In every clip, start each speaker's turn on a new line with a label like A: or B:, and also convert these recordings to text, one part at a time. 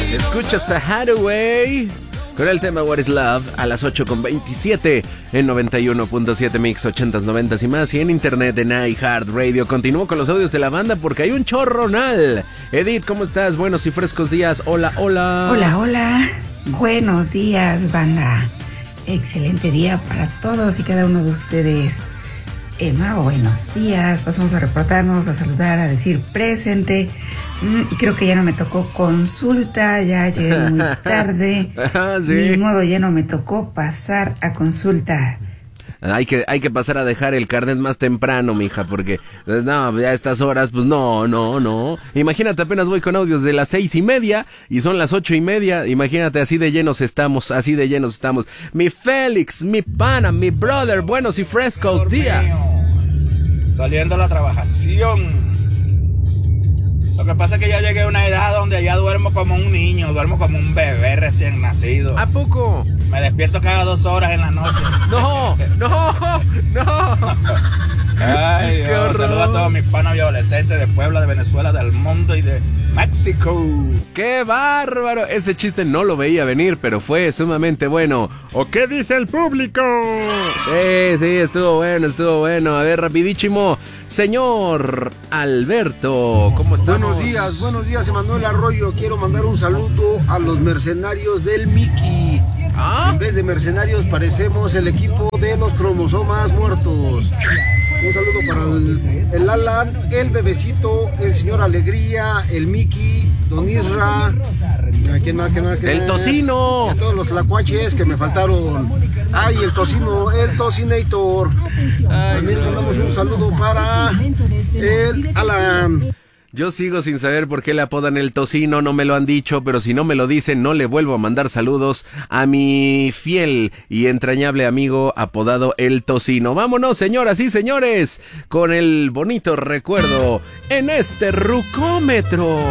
A: Escuchas a Hathaway con el tema What is Love a las 8:27 en 91.7 Mix 80s, 90s y más, y en internet en iHeartRadio. Continúo con los audios de la banda porque hay un chorronal. Edith, ¿cómo estás? Buenos y frescos días. Hola, hola.
B: Hola, hola. Buenos días, banda. Excelente día para todos y cada uno de ustedes. Emma, buenos días. Pasamos a reportarnos, a saludar, a decir presente. Creo que ya no me tocó consulta, ya llegué muy tarde.
A: Sí.
B: Ni modo, ya no me tocó pasar a consulta.
A: Hay que pasar a dejar el carnet más temprano, mija, porque no, ya a estas horas, pues no. Imagínate, apenas voy con audios de las 6:30 y son las 8:30. Imagínate, así de llenos estamos. Mi Félix, mi pana, mi brother, buenos y frescos días.
C: Saliendo a la trabajación. Lo que pasa es que ya llegué a una edad donde ya duermo como un niño, duermo como un bebé recién nacido.
A: ¿A poco?
C: Me despierto cada 2 horas en la noche.
A: No.
C: Ay,
A: Qué horror.
C: saludo a todos mis panas y adolescentes de Puebla, de Venezuela, del mundo y de México.
A: ¡Qué bárbaro! Ese chiste no lo veía venir, pero fue sumamente bueno. ¿O qué dice el público? Sí, estuvo bueno. A ver, rapidísimo. Señor Alberto, ¿cómo estamos?
D: Buenos días, Emanuel Arroyo. Quiero mandar un saludo a los mercenarios del Mickey. En vez de mercenarios parecemos el equipo de los cromosomas muertos. Un saludo para el Alan, el bebecito, el señor Alegría, el Mickey, Don Isra. ¿Quién más?
A: ¡El Tocino!
D: Y a todos los tlacuaches que me faltaron. ¡Ay, el Tocino! ¡El Tocinator! También mandamos un saludo para el Alan.
A: Yo sigo sin saber por qué le apodan el Tocino, no me lo han dicho, pero si no me lo dicen, no le vuelvo a mandar saludos a mi fiel y entrañable amigo apodado el Tocino. Vámonos, señoras y señores, con el bonito recuerdo en este rucómetro.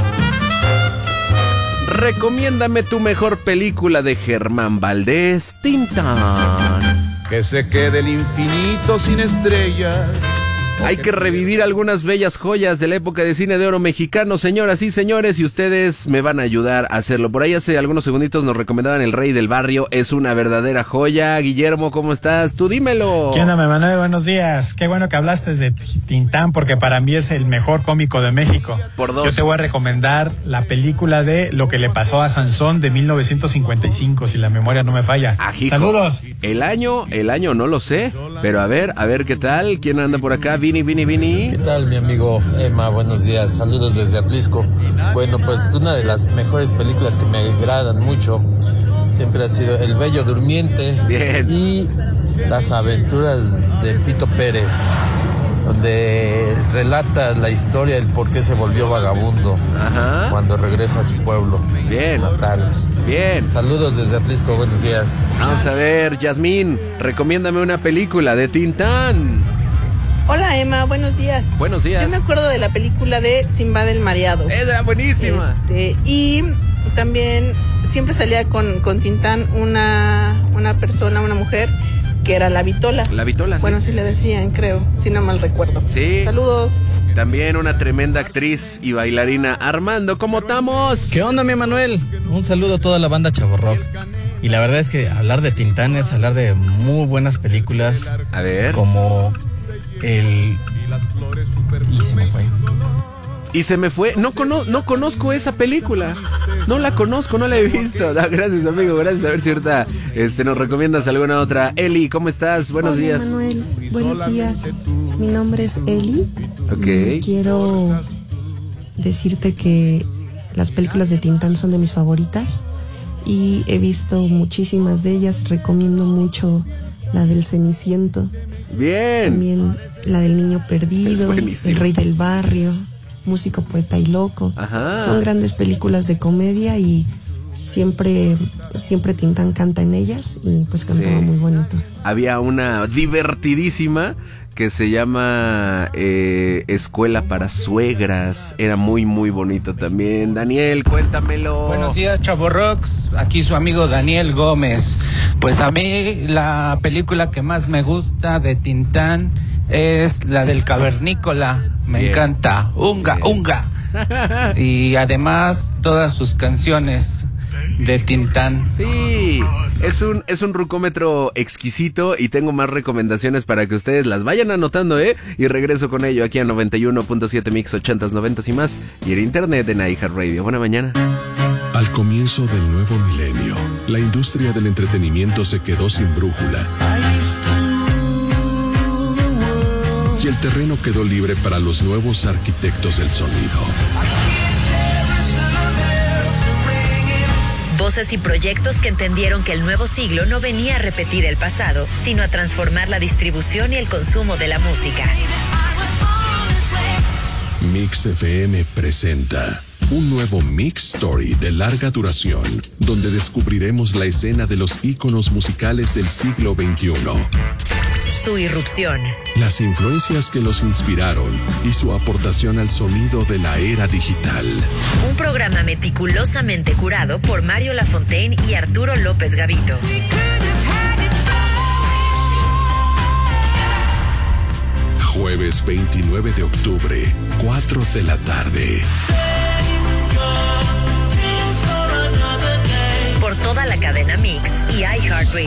A: Recomiéndame tu mejor película de Germán Valdés, Tintán.
E: Que se quede el infinito sin estrellas.
A: Hay que revivir algunas bellas joyas de la época de cine de oro mexicano, señoras y señores, y ustedes me van a ayudar a hacerlo. Por ahí hace algunos segunditos nos recomendaban El Rey del Barrio, es una verdadera joya. Guillermo, ¿cómo estás? Tú dímelo.
F: ¿Qué onda, Manuel? Buenos días. Qué bueno que hablaste de Tintán, porque para mí es el mejor cómico de México.
A: Por 2.
F: Yo te voy a recomendar la película de Lo que le pasó a Sansón de 1955, si la memoria no me falla.
A: Ajijo.
F: Saludos.
A: El año no lo sé, pero a ver qué tal. ¿Quién anda por acá? Vini.
G: ¿Qué tal, mi amigo Emma? Buenos días, saludos desde Atlisco. Bueno, pues una de las mejores películas que me agradan mucho siempre ha sido El Bello Durmiente.
A: Bien.
G: Y Las Aventuras de Pito Pérez, donde relata la historia del por qué se volvió vagabundo.
A: Ajá.
G: Cuando regresa a su pueblo natal.
A: Bien.
G: Saludos desde Atlisco, buenos días.
A: Vamos a ver, Yasmín, recomiéndame una película de Tintán.
H: Hola, Emma, buenos días.
A: Buenos días.
H: Yo me acuerdo de la película de Sinbad el Mareado.
A: Era buenísima.
H: Y también siempre salía con Tintán una mujer que era la Vitola.
A: La Vitola, sí.
H: Bueno, sí le decían, creo, si no mal recuerdo.
A: Sí.
H: Saludos.
A: También una tremenda actriz y bailarina. Armando, ¿cómo estamos?
I: ¿Qué onda, mi Manuel? Un saludo a toda la banda Chavorrock. Y la verdad es que hablar de Tintán es hablar de muy buenas películas.
A: A ver.
I: Como
A: Y se me fue. No conozco esa película. No la conozco, no la he visto. Gracias, amigo, gracias. A ver si ahorita nos recomiendas alguna otra. Eli, ¿cómo estás? Buenos días.
J: Manuel, buenos días. Mi nombre es Eli.
A: Ok.
J: Quiero decirte que las películas de Tintán son de mis favoritas y he visto muchísimas de ellas. Recomiendo mucho la del Ceniciento.
A: Bien.
J: También la del Niño Perdido, El Rey del Barrio, Músico, Poeta y Loco.
A: Ajá.
J: Son grandes películas de comedia y siempre Tintán canta en ellas y pues cantaba muy bonito.
A: Había una divertidísima que se llama Escuela para Suegras. Era muy, muy bonito también. Daniel, cuéntamelo.
K: Buenos días, Chavorrox. Aquí su amigo Daniel Gómez. Pues a mí la película que más me gusta de Tintán es la del Cavernícola. Me encanta. Unga. Y además todas sus canciones de Tintán.
A: Sí, es un rucómetro exquisito y tengo más recomendaciones para que ustedes las vayan anotando, y regreso con ello aquí a 91.7 Mix 80s, 90s y más, y en internet en iHeartRadio. Buena mañana.
L: Al comienzo del nuevo milenio, la industria del entretenimiento se quedó sin brújula y el terreno quedó libre para los nuevos arquitectos del sonido.
M: Voces y proyectos que entendieron que el nuevo siglo no venía a repetir el pasado, sino a transformar la distribución y el consumo de la música.
L: Mix FM presenta un nuevo Mix Story de larga duración, donde descubriremos la escena de los íconos musicales del siglo XXI.
M: Su irrupción.
L: Las influencias que los inspiraron y su aportación al sonido de la era digital.
M: Un programa meticulosamente curado por Mario Lafontaine y Arturo López Gavito.
L: Jueves 29 de octubre, 4 de la tarde.